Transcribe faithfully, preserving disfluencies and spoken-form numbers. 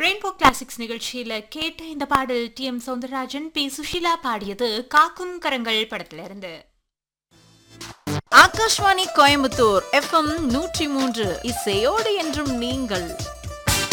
Rainbow classics நிகழ்ச்சியில கேட்ட இந்த பாடல் D M Soundararajan B Sushila பாடியது காக்கும் கரங்கள் படத்திலிருந்து. ஆகாஷ்வாணி கோயம்புத்தூர் எஃப்எம் நூற்றி மூன்று இசையோடு என்றும் நீங்கள்.